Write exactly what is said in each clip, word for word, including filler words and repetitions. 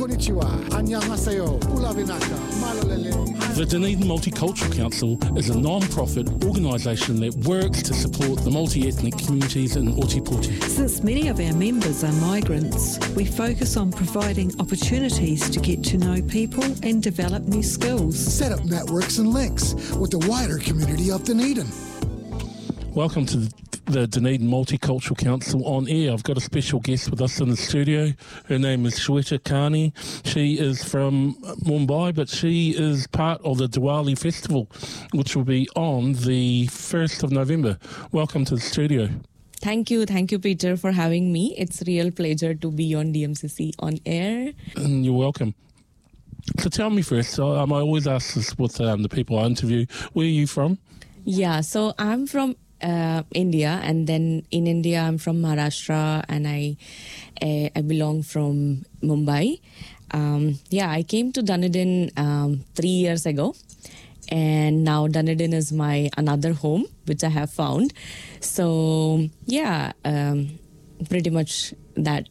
Konnichiwa, annyeonghaseyo, ulavinaka, malalele. The Dunedin Multicultural Council is a non-profit organisation that works to support the multi-ethnic communities in Ōtepoti. Since many of our members are migrants, we focus on providing opportunities to get to know people and develop new skills. Set up networks and links with the wider community of Dunedin. Welcome to the Dunedin Multicultural Council on air. I've got a special guest with us in the studio. Her name is Shweta Carney. She is from Mumbai, but she is part of the Diwali Festival, which will be on the first of November. Welcome to the studio. Thank you. Thank you, Peter, for having me. It's a real pleasure to be on D M C C on air. And you're welcome. So tell me first, um, I always ask this with um, the people I interview, where are you from? Yeah, so I'm from Uh, India, and then in India I'm from Maharashtra, and I uh, I belong from Mumbai. Um, yeah, I came to Dunedin um, three years ago, and now Dunedin is my another home, which I have found. So yeah, um, pretty much that.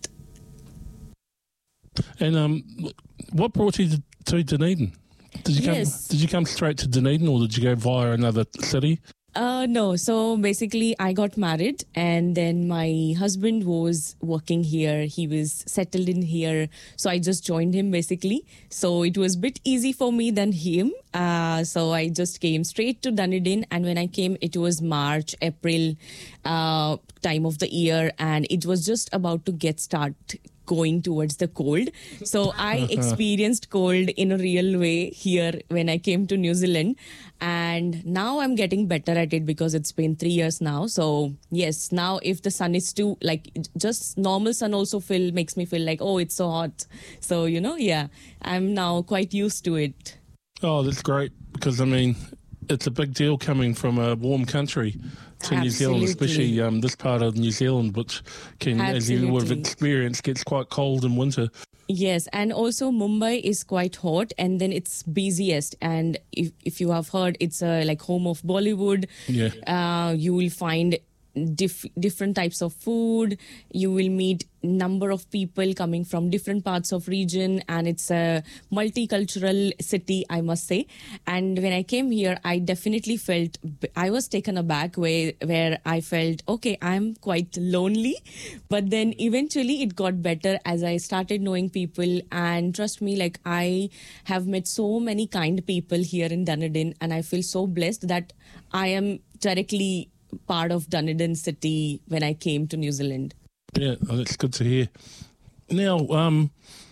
And um, what brought you to, to Dunedin? Did you come? Yes. Did you come straight to Dunedin, or did you go via another city? Uh, no, so basically I got married, and then my husband was working here. He was settled in here. So I just joined him basically. So it was a bit easy for me than him. Uh, so I just came straight to Dunedin. And when I came, it was March, April uh, time of the year. And it was just about to get started going towards the cold. So I experienced cold in a real way here when I came to New Zealand. And now I'm getting better at it because it's been three years now. So yes, now if the sun is too, like just normal sun also feel makes me feel like, oh, it's so hot. So, you know, yeah, I'm now quite used to it. Oh, that's great, because I mean, it's a big deal coming from a warm country to New Zealand, especially um, this part of New Zealand, which can, Absolutely. as you would have experienced, gets quite cold in winter. Yes, and also Mumbai is quite hot, and then it's busiest. And if if you have heard, it's a like home of Bollywood. Yeah. Uh, you will find Dif- different types of food. You will meet number of people coming from different parts of region, and it's a multicultural city, I must say. And when I came here, I definitely felt I was taken aback where where I felt okay, I'm quite lonely, but then eventually it got better as I started knowing people. And trust me, like I have met so many kind people here in Dunedin, and I feel so blessed that I am directly part of Dunedin city when I came to New Zealand. Yeah, oh, that's good to hear. Now, um,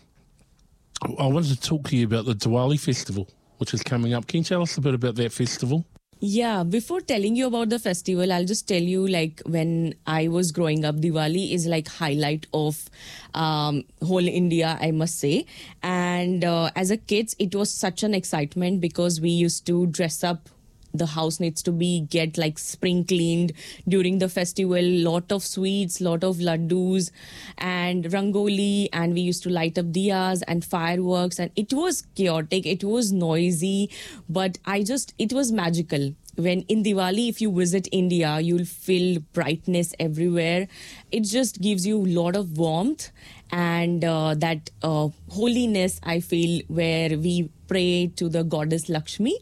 I wanted to talk to you about the Diwali festival, which is coming up. Can you tell us a bit about that festival? Yeah, before telling you about the festival, I'll just tell you, like, when I was growing up, Diwali is like highlight of um, whole India, I must say. And uh, as a kids, it was such an excitement because we used to dress up. The house needs to be get like spring cleaned during the festival. Lot of sweets, lot of laddus and rangoli, and we used to light up diyas and fireworks, and it was chaotic, it was noisy, but I just it was magical. When in Diwali, if you visit India, you'll feel brightness everywhere. It just gives you a lot of warmth and uh, that uh, holiness, I feel, where we pray to the goddess Lakshmi.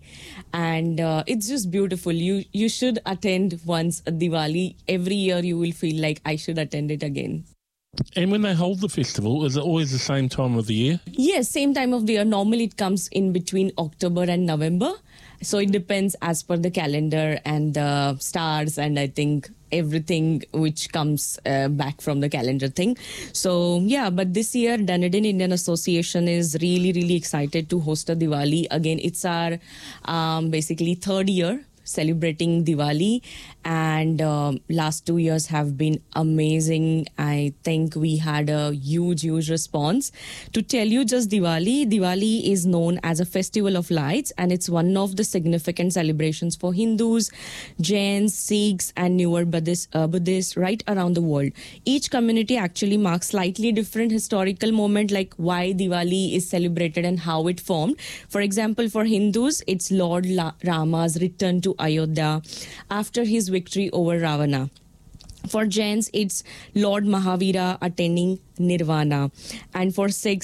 And uh, it's just beautiful. You you should attend once a Diwali. Every year you will feel like I should attend it again. And when they hold the festival, is it always the same time of the year? Yes, same time of the year. Normally it comes in between October and November. So it depends as per the calendar and the stars, and I think everything which comes uh, back from the calendar thing. So yeah, but this year Dunedin Indian Association is really, really excited to host a Diwali. Again, it's our um, basically third year celebrating Diwali, and uh, last two years have been amazing. I think we had a huge, huge response. To tell you just Diwali, Diwali is known as a festival of lights, and it's one of the significant celebrations for Hindus, Jains, Sikhs, and newer Buddhists, uh, Buddhists right around the world. Each community actually marks slightly different historical moment, like why Diwali is celebrated and how it formed. For example, for Hindus, it's Lord La- Rama's return to Ayodhya after his victory over Ravana. For Jains, it's Lord Mahavira attaining Nirvana. And for Sikhs,